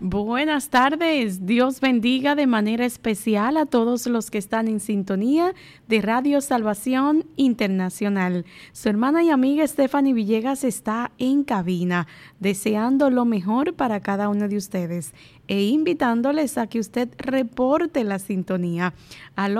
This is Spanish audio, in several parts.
Buenas tardes, Dios bendiga de manera especial a todos los que están en sintonía de Radio Salvación Internacional. Su hermana y amiga Stephanie Villegas está en cabina, deseando lo mejor para cada uno de ustedes e invitándoles a que usted reporte la sintonía al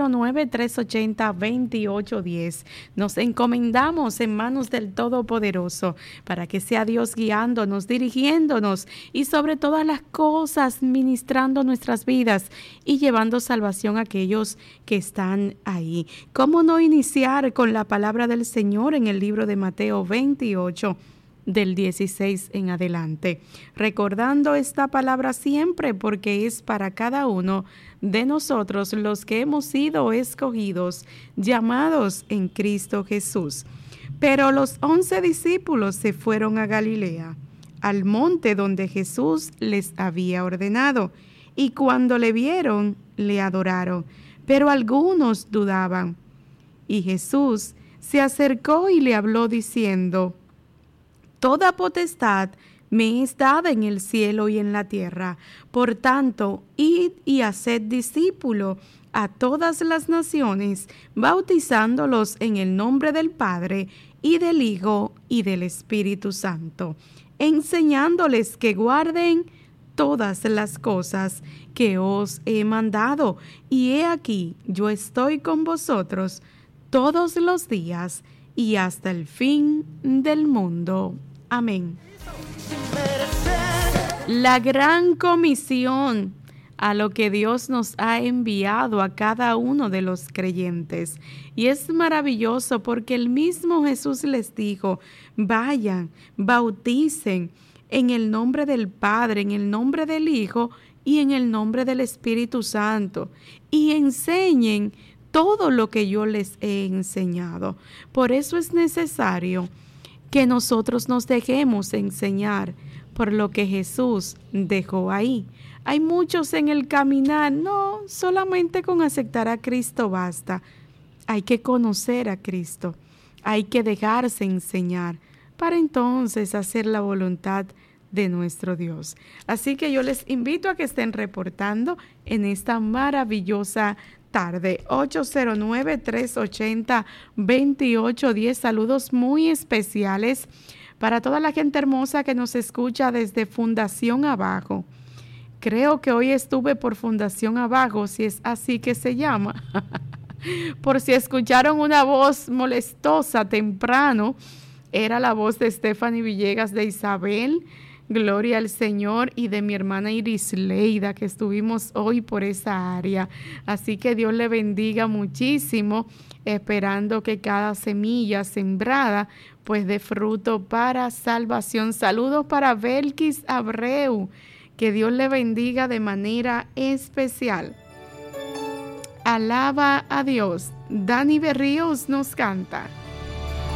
809-380-2810. Nos encomendamos en manos del Todopoderoso para que sea Dios guiándonos, dirigiéndonos y sobre todas las cosas ministrando nuestras vidas y llevando salvación a aquellos que están ahí. ¿Cómo no iniciar con la palabra del Señor en el libro de Mateo 28? Del 16 en adelante, recordando esta palabra siempre porque es para cada uno de nosotros los que hemos sido escogidos, llamados en Cristo Jesús. Pero los 11 discípulos se fueron a Galilea, al monte donde Jesús les había ordenado, y cuando le vieron, le adoraron, pero algunos dudaban. Y Jesús se acercó y le habló diciendo: Toda potestad me es dada en el cielo y en la tierra. Por tanto, id y haced discípulos a todas las naciones, bautizándolos en el nombre del Padre, y del Hijo, y del Espíritu Santo, enseñándoles que guarden todas las cosas que os he mandado. Y he aquí, yo estoy con vosotros todos los días, y hasta el fin del mundo. Amén. La gran comisión a lo que Dios nos ha enviado a cada uno de los creyentes. Y es maravilloso porque el mismo Jesús les dijo: vayan, bauticen en el nombre del Padre, en el nombre del Hijo y en el nombre del Espíritu Santo, y enseñen todo lo que yo les he enseñado. Por eso es necesario que nosotros nos dejemos enseñar por lo que Jesús dejó ahí. Hay muchos en el caminar, no, solamente con aceptar a Cristo basta. Hay que conocer a Cristo, hay que dejarse enseñar para entonces hacer la voluntad de nuestro Dios. Así que yo les invito a que estén reportando en esta maravillosa tarde. 809-380-2810. Saludos muy especiales para toda la gente hermosa que nos escucha desde Fundación Abajo. Creo que hoy estuve por Fundación Abajo, si es así que se llama. Por si escucharon una voz molestosa temprano, era la voz de Stephanie Villegas, de Isabel, gloria al Señor, y de mi hermana Iris Leida, que estuvimos hoy por esa área. Así que Dios le bendiga muchísimo, esperando que cada semilla sembrada pues dé fruto para salvación. Saludos para Belkis Abreu, que Dios le bendiga de manera especial. Alaba a Dios. Dani Berríos nos canta.